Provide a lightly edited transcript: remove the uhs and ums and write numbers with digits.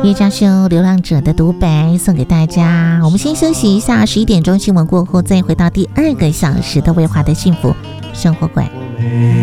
叶嘉修《流浪者》的独白送给大家。我们先休息一下，11点钟新闻过后再回到第2个小时的魏华的幸福生活馆。